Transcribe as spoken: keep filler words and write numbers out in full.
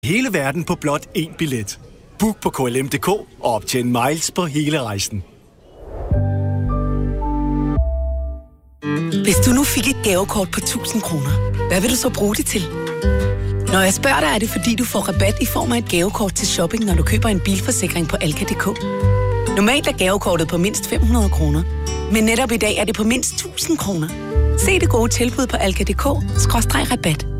Hele verden på blot én billet. Book på K L M punktum d k og optjen miles på hele rejsen. Hvis du nu fik et gavekort på tusind kroner, hvad vil du så bruge det til? Når jeg spørger dig, er det fordi, du får rabat i form af et gavekort til shopping, når du køber en bilforsikring på Alka punktum d k. Normalt er gavekortet på mindst fem hundrede kroner, men netop i dag er det på mindst tusind kroner. Se det gode tilbud på alka punktum d k skråstreg rabat.